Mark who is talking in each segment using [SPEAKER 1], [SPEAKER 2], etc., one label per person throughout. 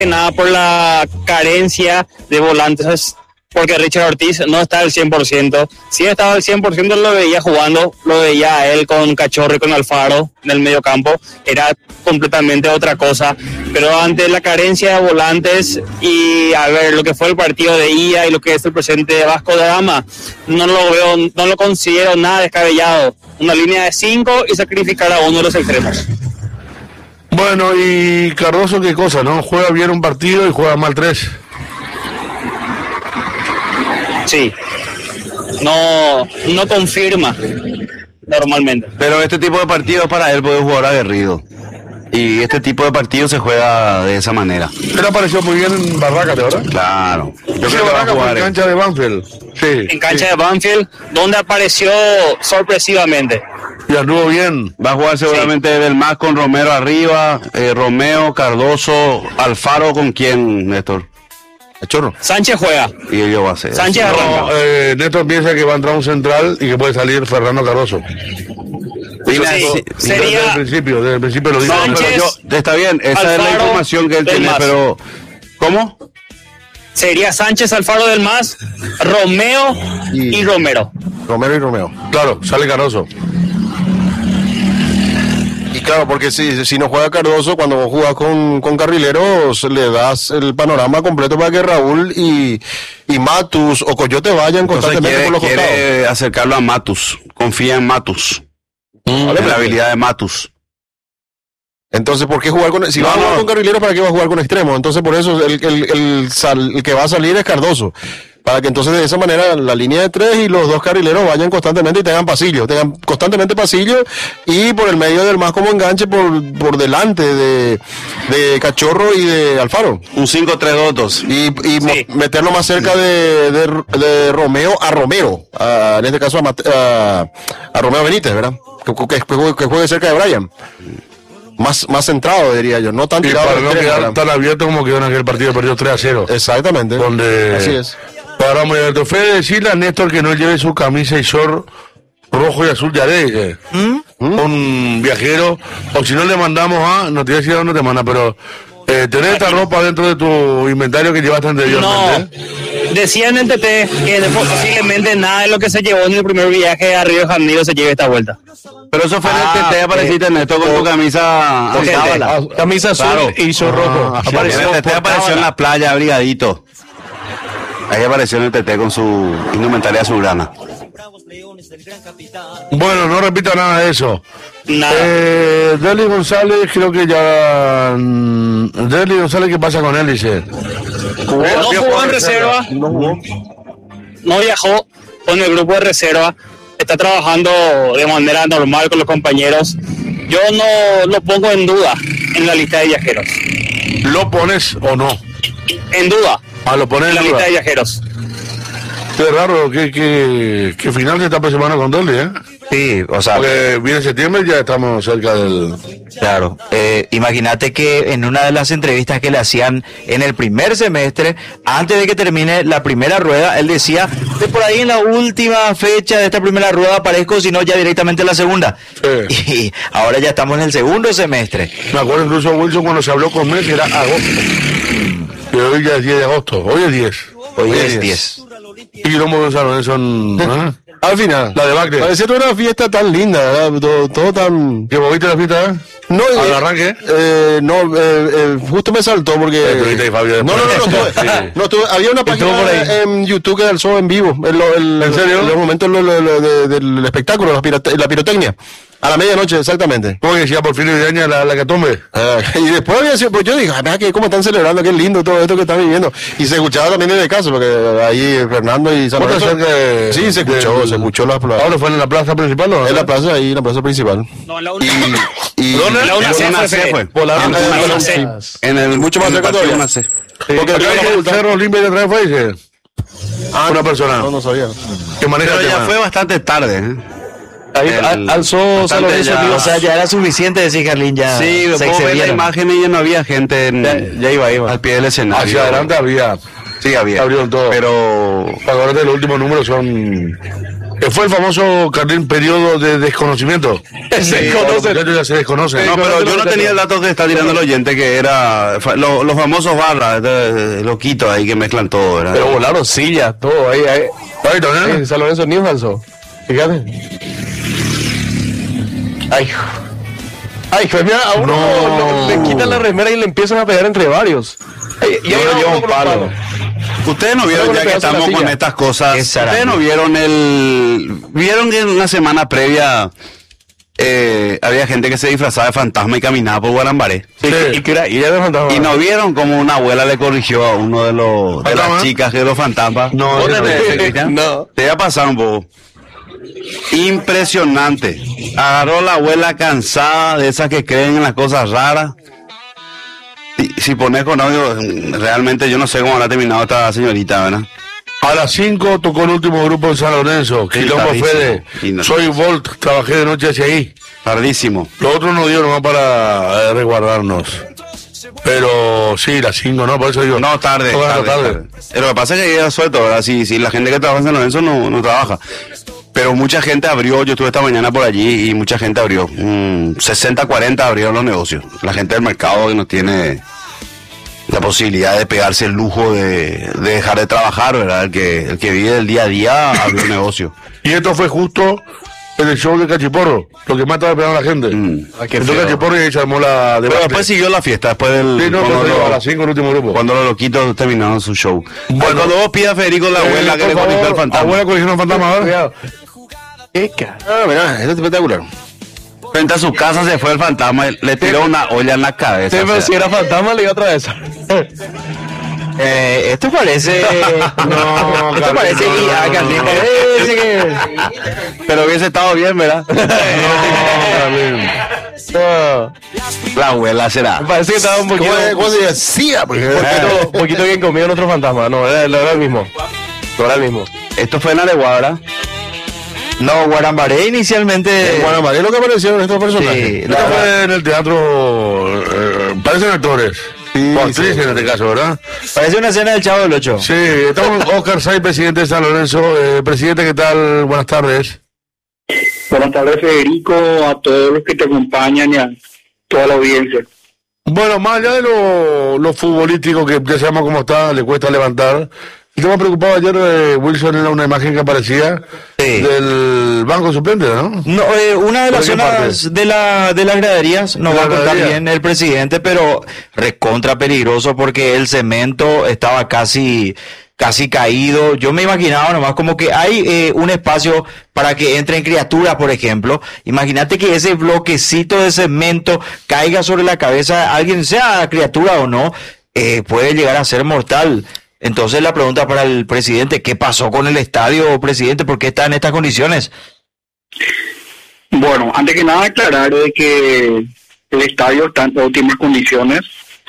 [SPEAKER 1] nada por la carencia de volantes, porque Richard Ortiz no está al 100%. Si estaba al 100% lo veía jugando, lo veía a él con Cachorro y con Alfaro en el medio campo, era completamente otra cosa. Pero ante la carencia de volantes y a ver lo que fue el partido de ida y lo que es el presente de Vasco da Gama, no lo considero nada descabellado. Una línea de 5 y sacrificar a uno de los extremos.
[SPEAKER 2] Bueno, y Cardoso, qué cosa, ¿no? Juega bien un partido y juega mal 3.
[SPEAKER 1] Sí, no confirma normalmente.
[SPEAKER 3] Pero este tipo de partidos para él puede jugar aguerrido. Y este tipo de partidos se juega de esa manera.
[SPEAKER 2] Él apareció muy bien en Barracate, ¿verdad?
[SPEAKER 3] Claro.
[SPEAKER 2] Yo creo que va a jugar en cancha de Banfield. Sí.
[SPEAKER 1] En cancha de Banfield, donde apareció sorpresivamente.
[SPEAKER 2] Y anduvo bien.
[SPEAKER 3] Va a jugar seguramente Del Mas con Romero arriba, Romeo, Cardoso, Alfaro, ¿con quién, Néstor?
[SPEAKER 2] Chorro.
[SPEAKER 1] Sánchez juega.
[SPEAKER 3] Y ellos va a ser.
[SPEAKER 1] Sánchez arranca.
[SPEAKER 2] Néstor piensa que va a entrar un central y que puede salir Fernando Cardoso.
[SPEAKER 1] Sería
[SPEAKER 2] desde el principio lo digo.
[SPEAKER 1] Sánchez,
[SPEAKER 3] está bien, esa
[SPEAKER 1] Alfaro,
[SPEAKER 3] es la información que él tiene,
[SPEAKER 1] Mas.
[SPEAKER 3] pero ¿cómo?
[SPEAKER 1] Sería Sánchez, Alfaro del Mas, Romeo y Romero.
[SPEAKER 4] Romero y Romeo.
[SPEAKER 2] Claro, sale Cardoso.
[SPEAKER 4] Y claro, porque si no juega Cardoso, cuando vos jugás con carrileros, le das el panorama completo para que Raúl y Matus o Coyote vayan constantemente por los costados.
[SPEAKER 3] Quiere acercarlo a Matus, confía en Matus, en la habilidad de Matus.
[SPEAKER 4] Entonces, ¿por qué jugar con... Si va a jugar con carrileros, ¿para qué va a jugar con extremos? Entonces, por eso el que va a salir es Cardoso. Para que entonces de esa manera la línea de 3 y los dos carrileros vayan constantemente y tengan constantemente pasillo y por el medio del más como enganche por delante de Cachorro y de Alfaro.
[SPEAKER 3] Un 5-3-2-2.
[SPEAKER 4] Y meterlo más cerca de Romeo a Romero. En este caso a Romeo Benítez, ¿verdad? Que juegue cerca de Brian. Más centrado, diría yo, no tan tirado.
[SPEAKER 2] Para no quedar tan abierto como quedó en aquel partido, perdió 3-0.
[SPEAKER 4] Exactamente.
[SPEAKER 2] Así es. Para muy alto. Fede, decirle a Néstor que no lleve su camisa y short rojo y azul de Aregue. Un viajero, o si no le mandamos no te voy a decir a dónde te manda, pero ¿tenés esta ropa dentro de tu inventario que llevaste anteriormente?
[SPEAKER 1] No, decía en el TT que posiblemente nada de lo que se llevó en el primer viaje a Río de Janeiro se lleve esta vuelta.
[SPEAKER 3] Pero eso fue en el TT, apareciste Néstor con tu camisa
[SPEAKER 5] camisa azul y short rojo.
[SPEAKER 3] Apareció, en el TT apareció en la playa, abrigadito. Ahí apareció en el TT con su indumentaria azulgrana.
[SPEAKER 2] Bueno, no repita nada de eso.
[SPEAKER 1] Nada.
[SPEAKER 2] Derly González, creo que ya... Derly González, ¿qué pasa con él? Dice.
[SPEAKER 1] No jugó en reserva. No viajó con el grupo de reserva. Está trabajando de manera normal con los compañeros. Yo no lo pongo en duda en la lista de viajeros.
[SPEAKER 2] ¿Lo pones o no?
[SPEAKER 1] En duda.
[SPEAKER 2] Lo pones
[SPEAKER 1] en la lista de viajeros.
[SPEAKER 2] Qué raro, que final se está aproximando con Derly, ¿eh?
[SPEAKER 5] Sí, o sea...
[SPEAKER 2] Porque viene septiembre y ya estamos cerca del...
[SPEAKER 5] Claro, imagínate que en una de las entrevistas que le hacían en el primer semestre, antes de que termine la primera rueda, él decía, de por ahí en la última fecha de esta primera rueda aparezco, si no ya directamente en la segunda.
[SPEAKER 2] Sí.
[SPEAKER 5] Y ahora ya estamos en el segundo semestre.
[SPEAKER 2] Me acuerdo incluso, Wilson, cuando se habló con Messi, era agosto. Y hoy ya es 10 de agosto, hoy es 10.
[SPEAKER 5] Hoy es 10.
[SPEAKER 2] Y no pensaron eso en...
[SPEAKER 4] Al final,
[SPEAKER 2] la debacle.
[SPEAKER 4] Parecía toda una fiesta tan linda, ¿verdad? Todo tan...
[SPEAKER 2] ¿Qué viste la fiesta?
[SPEAKER 4] No,
[SPEAKER 2] ¿Al arranque?
[SPEAKER 4] Justo me saltó porque... No, había una página en YouTube que alzó en vivo. ¿En serio? En los momentos del espectáculo, la pirotecnia. A la medianoche, exactamente.
[SPEAKER 2] ¿Cómo que decía por fin de año la catombe?
[SPEAKER 4] Y después había sido, pues yo dije, que cómo están celebrando, qué lindo todo esto que están viviendo. Y se escuchaba también desde casa, porque ahí Fernando y San Lorenzo. Sí, se escuchó la plaza.
[SPEAKER 2] ¿Ahora fue en la plaza principal o no?
[SPEAKER 4] En la plaza, ahí, en la plaza principal.
[SPEAKER 1] No, en la
[SPEAKER 2] ¿Dónde?
[SPEAKER 1] La una C fue.
[SPEAKER 3] En el
[SPEAKER 4] mucho más cerca todavía.
[SPEAKER 2] Porque el Cerro Limpio de atrás fue, dice. Una persona.
[SPEAKER 4] No sabía.
[SPEAKER 2] Que maneja
[SPEAKER 3] Pero ya fue bastante tarde, ¿eh?
[SPEAKER 5] Ahí alzó San Lorenzo, o sea, ya era suficiente decir Carlín, ya
[SPEAKER 3] sí,
[SPEAKER 5] se
[SPEAKER 3] puedo ver la
[SPEAKER 5] excedieron.
[SPEAKER 3] imagen y ya no había gente
[SPEAKER 5] ya iba
[SPEAKER 3] al pie del escenario.
[SPEAKER 2] Hacia adelante había.
[SPEAKER 3] Sí, había.
[SPEAKER 2] Abrieron todo.
[SPEAKER 3] Pero
[SPEAKER 2] ahora los últimos números son Fue el famoso, Carlín, periodo de desconocimiento.
[SPEAKER 4] Se conocen.
[SPEAKER 2] Ya se desconocen.
[SPEAKER 3] No, pero yo no tenía el dato que está tirando el oyente, que era los famosos barras, loquitos ahí que mezclan todo, ¿verdad?
[SPEAKER 4] Pero volaron sillas, todo ahí.
[SPEAKER 2] Ahí también.
[SPEAKER 4] San Lorenzo Newcastle. Fíjate. Ay, pues mira, a uno le quitan la remera y le empiezan a pegar entre varios.
[SPEAKER 3] Y ahora lleva un palo. Ustedes no vieron, ya que estamos con estas cosas, ustedes no vieron vieron que en una semana previa había gente que se disfrazaba de fantasma y caminaba por Guarambaré.
[SPEAKER 4] Sí. Y que era de fantasma.
[SPEAKER 3] Y no vieron como una abuela le corrigió a uno de las chicas de los fantasmas.
[SPEAKER 2] No,
[SPEAKER 3] no. Te voy a pasar un poco. Impresionante. Agarró la abuela cansada de esas que creen en las cosas raras. Si pones con audio, realmente yo no sé cómo habrá terminado esta señorita, ¿verdad?
[SPEAKER 2] A las 5 tocó el último grupo en San Lorenzo. Quilombo Fede. Soy Volt, trabajé de noche hacia ahí.
[SPEAKER 3] Tardísimo.
[SPEAKER 2] Los otros no dieron más para resguardarnos. Pero sí, las 5, ¿no? Por eso digo.
[SPEAKER 3] No, tarde. Lo que pasa es que ya suelto, ¿verdad? Si la gente que trabaja en San Lorenzo no trabaja. Pero mucha gente abrió, yo estuve esta mañana por allí y mucha gente abrió. 60-40 abrieron los negocios. La gente del mercado que no tiene la posibilidad de pegarse el lujo de dejar de trabajar, ¿verdad? El que vive del día a día abrió negocio.
[SPEAKER 2] Y esto fue justo en el show de Cachiporro, lo que más estaba esperando a la gente. Entonces Cachiporro y ahí se armó la
[SPEAKER 3] Pero después siguió la fiesta, después del...
[SPEAKER 2] Sí, no, a las 5 el último grupo.
[SPEAKER 3] Cuando los loquitos terminaron su show.
[SPEAKER 2] Bueno,
[SPEAKER 3] cuando vos pidas a Federico la abuela que le corrigió el fantasma.
[SPEAKER 2] Abuela corrigió el fantasma, ¿verdad?
[SPEAKER 4] ¿Qué mira, esto es espectacular.
[SPEAKER 3] Frente a su casa se fue el fantasma y le tiró una olla en la cabeza.
[SPEAKER 4] Sí, pero si era fantasma le iba a atravesar.
[SPEAKER 5] Esto parece...
[SPEAKER 2] No,
[SPEAKER 5] esto parece que...
[SPEAKER 3] Pero hubiese estado bien, ¿verdad?
[SPEAKER 4] No.
[SPEAKER 3] La abuela será.
[SPEAKER 4] Me parece que estaba un poquito...
[SPEAKER 2] ¿Cómo se decía?
[SPEAKER 4] Un poquito bien comido en otro fantasma. No, era el mismo. No era el mismo.
[SPEAKER 3] Esto fue en Areguabra.
[SPEAKER 5] No, Guarambaré inicialmente...
[SPEAKER 4] Guarambaré es lo que aparecieron estos personajes.
[SPEAKER 5] Sí,
[SPEAKER 2] Esto fue en el teatro... parecen actores.
[SPEAKER 4] Sí,
[SPEAKER 2] O actrices en este caso, ¿verdad?
[SPEAKER 5] Parece una escena del Chavo del Ocho.
[SPEAKER 2] Sí, estamos con Oscar Say, presidente de San Lorenzo. Presidente, ¿qué tal? Buenas tardes.
[SPEAKER 6] Buenas tardes, Federico, a todos los que te acompañan y a toda la audiencia.
[SPEAKER 2] Bueno, más allá de lo futbolístico, que ya sabemos cómo está, le cuesta levantar. Estaba preocupado ayer, Wilson, era una imagen que aparecía del banco suplente, ¿no?
[SPEAKER 5] No, una de las zonas de las graderías nos va a contar bien el presidente, pero recontra peligroso porque el cemento estaba casi caído. Yo me imaginaba nomás como que hay un espacio para que entren criaturas, por ejemplo. Imagínate que ese bloquecito de cemento caiga sobre la cabeza de alguien, sea criatura o no, puede llegar a ser mortal. Entonces la pregunta para el presidente, ¿qué pasó con el estadio, presidente? ¿Por qué está en estas condiciones?
[SPEAKER 6] Bueno, antes que nada aclarar de que el estadio está en óptimas condiciones.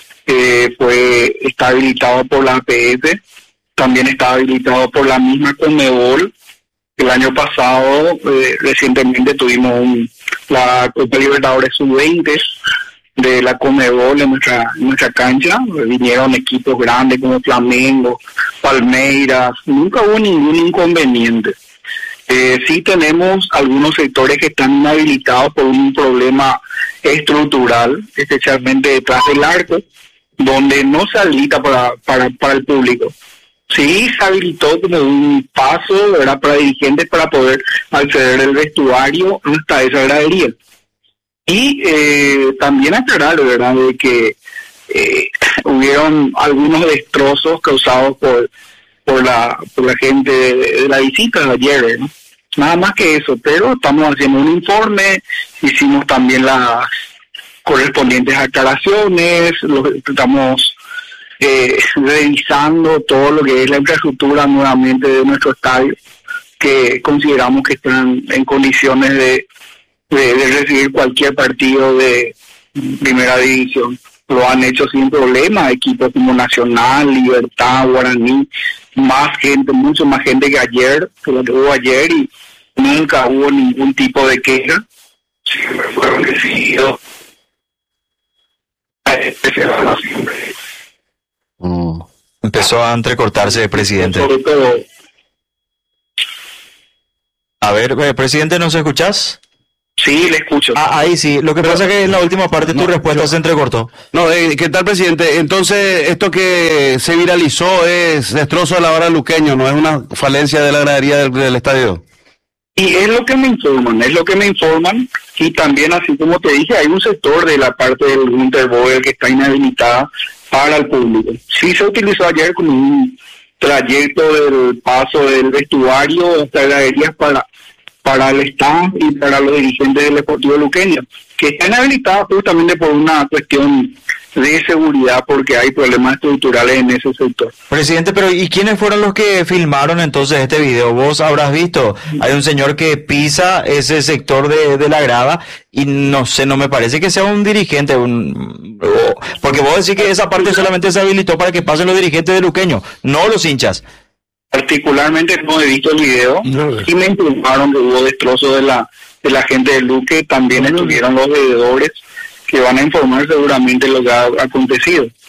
[SPEAKER 6] Está habilitado por la APF, también está habilitado por la misma Conmebol. El año pasado, recientemente tuvimos la Copa Libertadores Sub-20 de la Conmebol en nuestra cancha. Vinieron equipos grandes como Flamengo, Palmeiras, nunca hubo ningún inconveniente. Sí tenemos algunos sectores que están inhabilitados por un problema estructural, especialmente detrás del arco, donde no se habilita para el público. Sí se habilitó como un paso, ¿verdad?, para dirigentes para poder acceder al vestuario hasta esa gradería. Y también aclarar, ¿verdad?, de que hubieron algunos destrozos causados por la gente de la visita de ayer, ¿no? Nada más que eso, pero estamos haciendo un informe, hicimos también las correspondientes aclaraciones, estamos revisando todo lo que es la infraestructura nuevamente de nuestro estadio, que consideramos que están en condiciones de recibir cualquier partido de primera división. Lo han hecho sin problema equipos como Nacional, Libertad, Guaraní, más gente, mucho más gente que ayer, que lo que hubo ayer, y nunca hubo ningún tipo de queja. Siempre fueron decididos. Siempre.
[SPEAKER 5] Empezó a entrecortarse el presidente.
[SPEAKER 6] Sobre todo,
[SPEAKER 5] A ver, presidente, ¿nos escuchás?
[SPEAKER 6] Sí, le escucho.
[SPEAKER 5] Ahí sí. Lo que pasa es que en la última parte tu respuesta se entrecortó.
[SPEAKER 3] No, ¿qué tal, presidente? Entonces, esto que se viralizó es destrozo de la vara luqueño, no es una falencia de la gradería del estadio.
[SPEAKER 6] Y es lo que me informan, y también, así como te dije, hay un sector de la parte del Winterboer que está inhabilitada para el público. Sí se utilizó ayer como un trayecto del paso del vestuario hasta graderías para el staff y para los dirigentes del Deportivo Luqueño, que están habilitados justamente por una cuestión de seguridad, porque hay problemas estructurales en ese sector.
[SPEAKER 5] Presidente, pero ¿y quiénes fueron los que filmaron entonces este video? Vos habrás visto, hay un señor que pisa ese sector de la grada y no sé, no me parece que sea un dirigente, porque vos decís que esa parte solamente se habilitó para que pasen los dirigentes de Luqueño, no los hinchas.
[SPEAKER 6] Particularmente no he visto el video y me informaron que hubo destrozos de la gente de Luque. También estuvieron los veedores que van a informar seguramente lo que ha acontecido.